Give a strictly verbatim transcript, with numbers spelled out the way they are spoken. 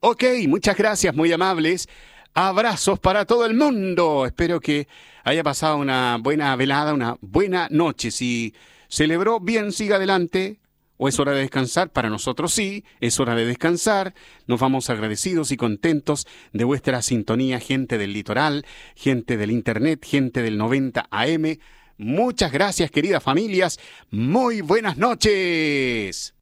Ok, muchas gracias, muy amables. Abrazos para todo el mundo. Espero que haya pasado una buena velada, una buena noche. Si celebró bien, siga adelante. O es hora de descansar, para nosotros sí, es hora de descansar. Nos vamos agradecidos y contentos de vuestra sintonía, gente del litoral, gente del internet, gente del noventa A M. Muchas gracias, queridas familias. Muy buenas noches.